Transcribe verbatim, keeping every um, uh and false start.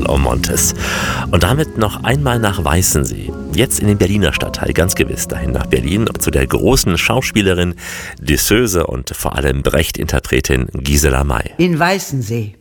Montes. Und damit noch einmal nach Weißensee. Jetzt in den Berliner Stadtteil, ganz gewiss dahin nach Berlin, zu der großen Schauspielerin, Disseuse und vor allem Brecht-Interpretin Gisela May. In Weißensee.